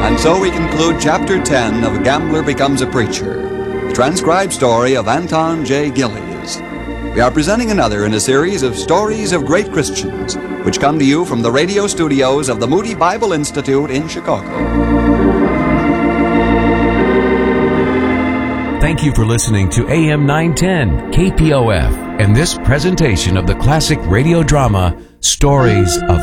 And so we conclude Chapter 10 of A Gambler Becomes a Preacher, the transcribed story of Anton J. Gillies. We are presenting another in a series of stories of great Christians, which come to you from the radio studios of the Moody Bible Institute in Chicago. Thank you for listening to AM 910 KPOF and this presentation of the classic radio drama, Stories of